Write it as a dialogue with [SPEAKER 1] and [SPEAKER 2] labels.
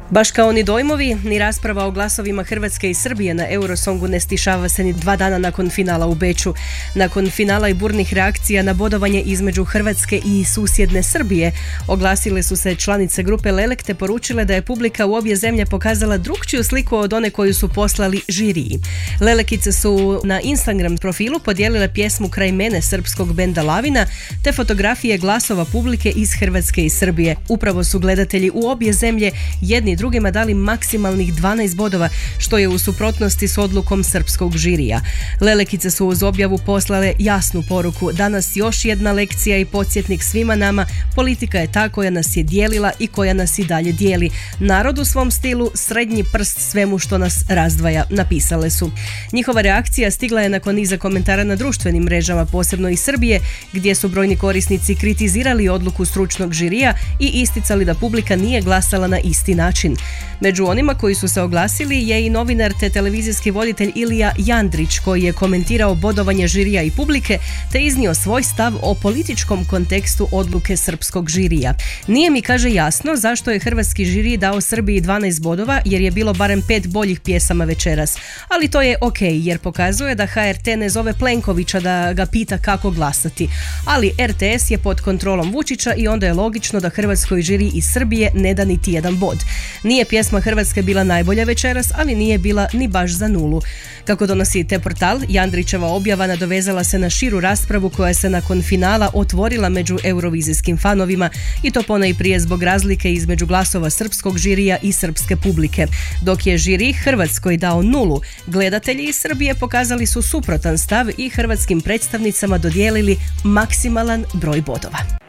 [SPEAKER 1] Baš kao ni dojmovi, ni rasprava o glasovima Hrvatske i Srbije na Eurosongu ne stišava se ni 2 dana nakon finala u Beču. Nakon finala i burnih reakcija na bodovanje između Hrvatske i susjedne Srbije, oglasile su se članice grupe Lelek te poručile da je publika u obje zemlje pokazala drukčiju sliku od one koju su poslali žiriji. Lelekice su na Instagram profilu podijelile pjesmu Kraj mene srpskog benda Lavina te fotografije glasova publike iz Hrvatske i Srbije. Upravo su gledatelji u obje zemlje jedni drugima dali maksimalnih 12 bodova, što je u suprotnosti s odlukom srpskog žirija. Lelekice su uz objavu poslale jasnu poruku: danas još jedna lekcija i podsjetnik svima nama, politika je ta koja nas je dijelila i koja nas i dalje dijeli. Narod u svom stilu, srednji prst svemu što nas razdvaja, napisale su. Njihova reakcija stigla je nakon niza komentara na društvenim mrežama, posebno iz Srbije, gdje su brojni korisnici kritizirali odluku stručnog žirija i isticali da publika nije glasala na isti način. Među onima koji su se oglasili je i novinar te televizijski voditelj Ilija Jandrić, koji je komentirao bodovanje žirija i publike te iznio svoj stav o političkom kontekstu odluke srpskog žirija. Nije mi, kaže, jasno zašto je hrvatski žiri dao Srbiji 12 bodova, jer je bilo barem 5 boljih pjesama večeras. Ali to je ok, jer pokazuje da HRT ne zove Plenkovića da ga pita kako glasati. Ali RTS je pod kontrolom Vučića i onda je logično da hrvatskoj žiri iz Srbije ne da niti jedan bod. Nije pjesma Hrvatske bila najbolja večeras, ali nije bila ni baš za nulu. Kako donosi te portal, Jandrićeva objava nadovezala se na širu raspravu koja se nakon finala otvorila među eurovizijskim fanovima, i to ponajprije zbog razlike između glasova srpskog žirija i srpske publike. Dok je žiri Hrvatskoj dao nulu, gledatelji iz Srbije pokazali su suprotan stav i hrvatskim predstavnicama dodijelili maksimalan broj bodova.